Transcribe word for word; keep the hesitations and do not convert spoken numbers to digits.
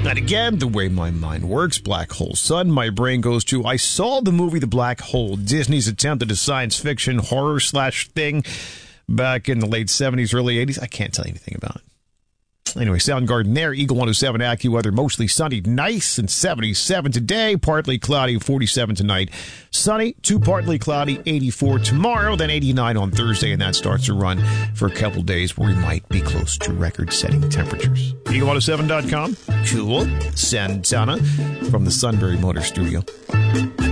And again, the way my mind works, black hole sun, my brain goes to, I saw the movie The Black Hole, Disney's attempt at a science fiction horror slash thing back in the late seventies, early eighties. I can't tell you anything about it. Anyway, Soundgarden there, Eagle one oh seven AccuWeather, mostly sunny, nice and seventy-seven today, partly cloudy, forty-seven tonight. Sunny, two partly cloudy, eighty-four tomorrow, then eighty-nine on Thursday, and that starts to run for a couple days where we might be close to record-setting temperatures. Eagle one oh seven dot com, cool, Santana from the Sunbury Motor Studio.